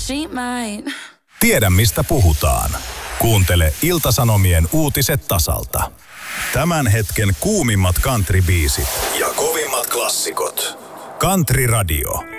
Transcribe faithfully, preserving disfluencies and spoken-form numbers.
she might. Tiedä mistä puhutaan. Kuuntele Ilta-Sanomien uutiset tasalta. Tämän hetken kuumimmat countrybiisit ja kovimmat klassikot. Country Radio.